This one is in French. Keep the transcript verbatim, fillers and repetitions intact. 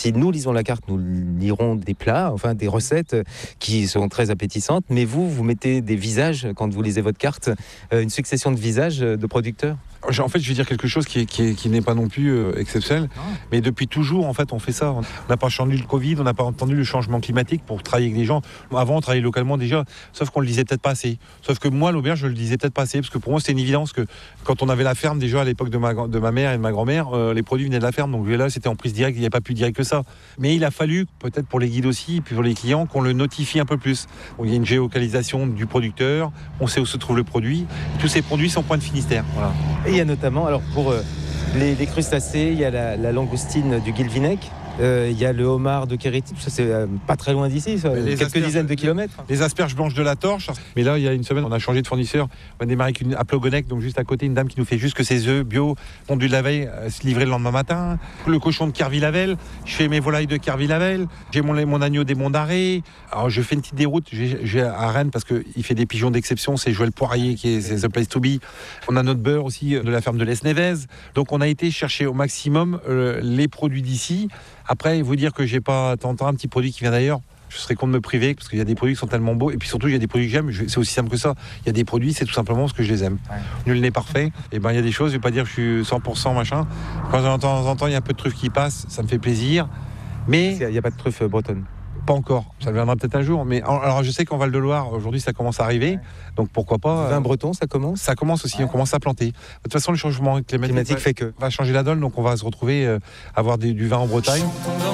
si nous lisons la carte, nous lirons des plats, enfin des recettes qui sont très appétissantes, mais vous, vous mettez des visages quand vous lisez votre carte, euh, une succession de visages de producteurs. En fait, je vais dire quelque chose qui, est, qui, est, qui n'est pas non plus euh, exceptionnel, non. mais depuis toujours, en fait, on fait ça. On n'a pas entendu le Covid, on n'a pas entendu le changement climatique pour travailler avec des gens. Avant, on travaillait localement déjà, sauf qu'on le disait peut-être pas assez. Sauf que moi, l'auberge, je le disais peut-être pas assez, parce que pour moi, c'était une évidence que quand on avait la ferme, déjà à l'époque de ma, de ma mère et de ma grand-mère, euh, les produits venaient de la ferme. Donc là, c'était en prise directe, il n'y a pas plus direct que ça. Mais il a fallu, peut-être pour les guides aussi, puis pour les clients, qu'on le notifie un peu plus. Donc, il y a une géolocalisation du producteur, on sait où se trouve le produit. Tous ces produits sont point de Finistère. Voilà. Et il y a notamment, alors pour euh, les, les crustacés, il y a la, la langoustine du Guilvinec, euh, il y a le homard de Kérétip, ça c'est euh, pas très loin d'ici, ça, quelques dizaines de kilomètres. Les asperges blanches de la Torche. Mais là, il y a une semaine, on a changé de fournisseur. On a démarré avec une à Plogonec, donc juste à côté, une dame qui nous fait juste que ses œufs bio, pondus de la veille, euh, se livrer le lendemain matin. Le cochon de Kerville-Lavel, je fais mes volailles de Kerville-Lavel. J'ai mon, mon agneau des Monts d'Arrée. Alors je fais une petite déroute j'ai, j'ai à Rennes parce qu'il fait des pigeons d'exception. C'est Joël Poirier qui est c'est The Place to Be. On a notre beurre aussi de la ferme de l'Esnevez. Donc on a été chercher au maximum euh, les produits d'ici. Après, vous dire que j'ai pas tant un petit produit qui vient d'ailleurs, je serais con de me priver parce qu'il y a des produits qui sont tellement beaux et puis surtout il y a des produits que j'aime. C'est aussi simple que ça. Il y a des produits, c'est tout simplement parce que je les aime. Ouais. Nul n'est parfait. Et ben il y a des choses. Je vais pas dire que je suis cent pour cent machin. Quand de temps en temps il y a un peu de truffes qui passent, ça me fait plaisir. Mais il n'y a pas de truffe bretonne. Pas encore, ça viendra peut-être un jour. Mais alors je sais qu'en Val-de-Loire, aujourd'hui, ça commence à arriver. Ouais. Donc pourquoi pas. Vin breton, ça commence Ça commence aussi, ouais. On commence à planter. De toute façon, le changement climatique, climatique fait que. va changer la donne. Donc on va se retrouver, euh, avoir des, du vin en Bretagne.